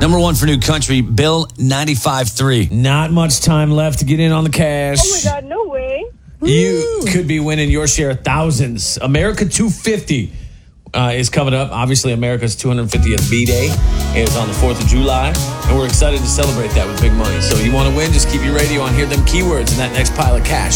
Number one for new country, Bill 95.3. Not much time left to get in on the cash. Oh, my God, no way. You could be winning your share of thousands. America 250 is coming up. Obviously, America's 250th B-Day is on the 4th of July, and we're excited to celebrate that with big money. So you want to win, just keep your radio on, hear them keywords in that next pile of cash.